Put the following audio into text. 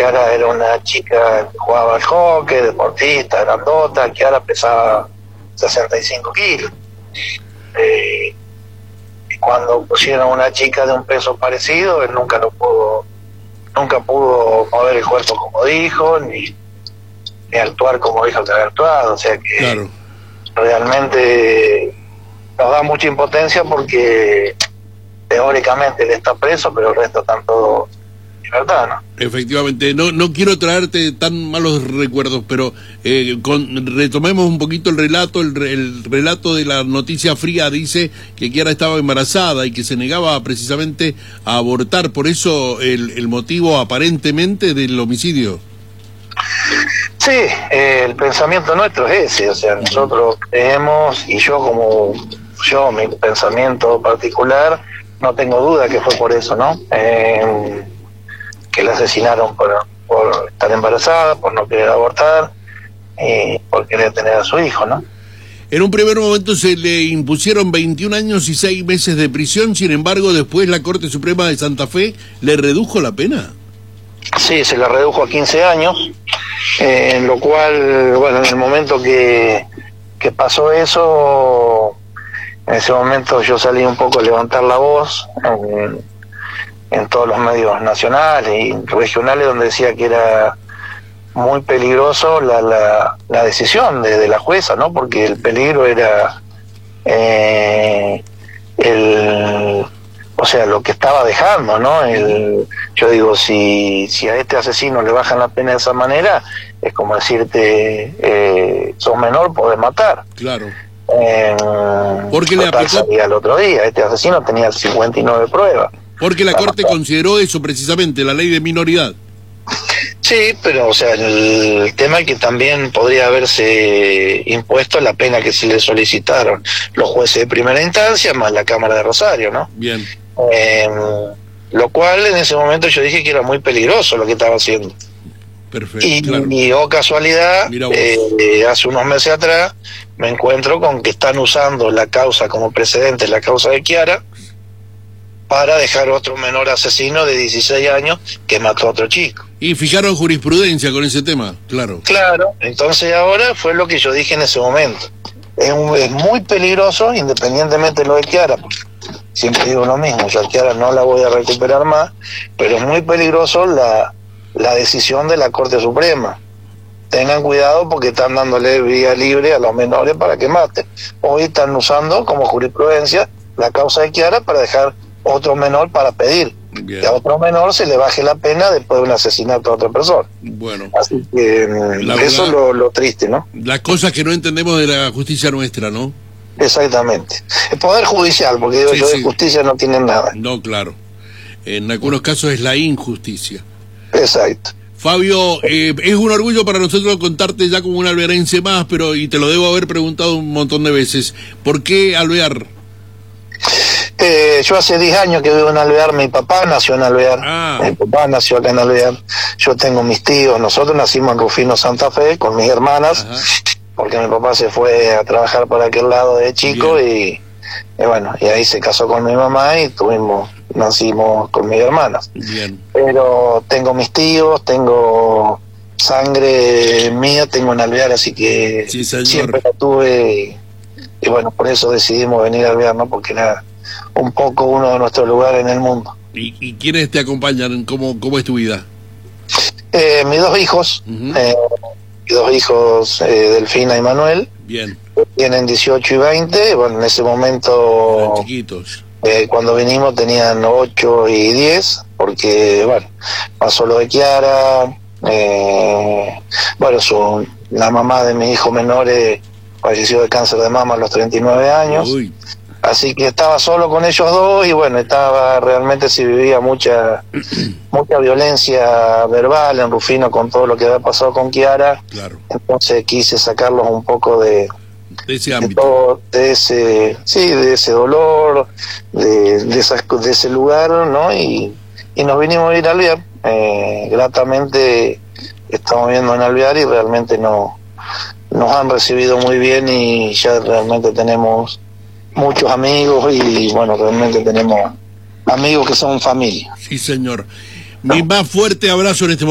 Kiara era una chica que jugaba al hockey, deportista, grandota. Kiara pesaba 65 kilos. Y cuando pusieron una chica de un peso parecido, él nunca pudo mover el cuerpo como dijo, ni actuar como dijo que había actuado. O sea que claro, realmente nos da mucha impotencia porque teóricamente él está preso, pero el resto están todos en libertad, ¿no? efectivamente. No quiero traerte tan malos recuerdos, pero retomemos un poquito el relato. El relato de la noticia fría dice que Kiara estaba embarazada y que se negaba precisamente a abortar, por eso el motivo aparentemente del homicidio. Sí, el pensamiento nuestro es ese. O sea, nosotros creemos, y mi pensamiento particular, no tengo duda que fue por eso, ¿no? Que la asesinaron por estar embarazada, por no querer abortar, por querer tener a su hijo, ¿no? En un primer momento se le impusieron 21 años y 6 meses de prisión, sin embargo, después la Corte Suprema de Santa Fe le redujo la pena. Sí, se la redujo a 15 años, lo cual, bueno, en el momento que pasó eso, en ese momento yo salí un poco a levantar la voz en todos los medios nacionales y regionales, donde decía que era muy peligroso la decisión de la jueza, ¿no? Porque el peligro era o sea, lo que estaba dejando, ¿no? Yo digo, si a este asesino le bajan la pena de esa manera, es como decirte, sos menor, podés matar. Claro. Porque le aplicó... salía el otro día, este asesino tenía 59 pruebas. Porque la Corte consideró eso precisamente, la ley de minoridad. Sí, pero o sea, el tema es que también podría haberse impuesto la pena que se le solicitaron los jueces de primera instancia más la Cámara de Rosario, ¿no? Bien. Lo cual en ese momento yo dije que era muy peligroso lo que estaba haciendo. Perfecto. Y, claro. casualidad, hace unos meses atrás me encuentro con que están usando la causa como precedente, la causa de Kiara, para dejar otro menor asesino de 16 años que mató a otro chico. Y fijaron jurisprudencia con ese tema, claro. Claro, entonces ahora fue lo que yo dije en ese momento. Es muy peligroso, independientemente de lo de Kiara, porque siempre digo lo mismo, yo a Kiara no la voy a recuperar más, pero es muy peligroso la decisión de la Corte Suprema. Tengan cuidado porque están dándole vía libre a los menores para que maten. Hoy están usando como jurisprudencia la causa de Kiara para dejar otro menor para pedir que a otro menor se le baje la pena después de un asesinato a otra persona. Bueno, así que eso es lo triste, ¿no? Las cosas que no entendemos de la justicia nuestra, ¿no? Exactamente. El Poder Judicial, porque digo, de justicia no tienen nada. No, claro. En algunos casos es la injusticia. Exacto. Fabio, es un orgullo para nosotros contarte ya como un alvearense más, pero y te lo debo haber preguntado un montón de veces. ¿Por qué Alvear? Yo hace 10 años que vivo en Alvear, mi papá nació en Alvear, mi papá nació acá en Alvear, yo tengo mis tíos, nosotros nacimos en Rufino, Santa Fe, con mis hermanas, porque mi papá se fue a trabajar por aquel lado de chico y bueno, y ahí se casó con mi mamá y nacimos con mis hermanas. Bien. Pero tengo mis tíos, tengo sangre mía, tengo en Alvear, así que siempre la tuve y bueno, por eso decidimos venir a Alvear, ¿no? Porque era un poco uno de nuestros lugares en el mundo. ¿Y quiénes te acompañan? ¿Cómo es tu vida? Mis dos hijos, Delfina y Manuel. Bien. Tienen 18 y 20, bueno, en ese momento... Eran chiquitos. Cuando vinimos tenían 8 y 10, porque, bueno, pasó lo de Kiara, bueno, la mamá de mi hijo menor falleció de cáncer de mama a los 39 años. Uy. Así que estaba solo con ellos dos y bueno, realmente se vivía mucha violencia verbal en Rufino con todo lo que había pasado con Kiara. Claro. Entonces quise sacarlos un poco de ese ámbito. De ese dolor, de ese lugar, ¿no? Y nos vinimos a ir a Alvear. Gratamente estamos viendo en Alvear y realmente nos han recibido muy bien y ya realmente tenemos muchos amigos y bueno, realmente tenemos amigos que son familia. Sí, señor. Mi más fuerte abrazo en este momento.